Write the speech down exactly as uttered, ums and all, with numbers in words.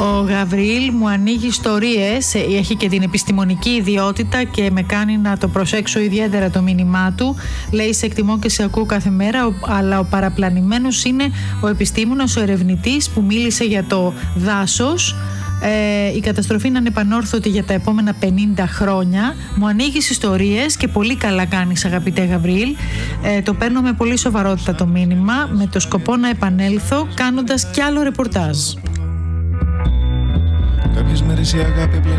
Ο Γαβριήλ μου ανοίγει ιστορίες, έχει και την επιστημονική ιδιότητα και με κάνει να το προσέξω ιδιαίτερα το μήνυμά του. Λέει: σε εκτιμώ και σε ακούω κάθε μέρα, αλλά ο παραπλανημένος είναι ο επιστήμονας, ο ερευνητής που μίλησε για το δάσος. Ε, η καταστροφή είναι ανεπανόρθωτη για τα επόμενα πενήντα χρόνια. Μου ανοίγεις ιστορίες και πολύ καλά κάνεις, αγαπητέ Γαβριήλ. Ε, το παίρνω με πολύ σοβαρότητα το μήνυμα, με το σκοπό να επανέλθω κάνοντας κι άλλο ρεπορτάζ. Κάποιες μέρες η αγάπη